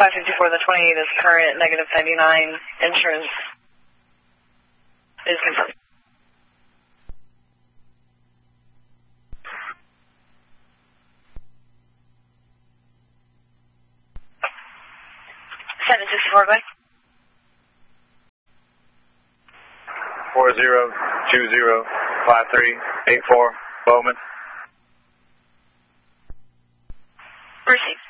554, the 28 is current, negative 99, insurance is confirmed. Seven 64, bye. 40205384, Bowman. Received.